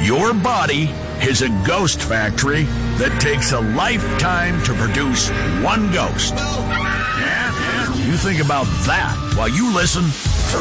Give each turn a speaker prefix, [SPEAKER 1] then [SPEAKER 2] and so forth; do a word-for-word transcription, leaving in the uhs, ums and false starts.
[SPEAKER 1] Your body is a ghost factory that takes a lifetime to produce one ghost. Yeah, yeah. You think about that while you listen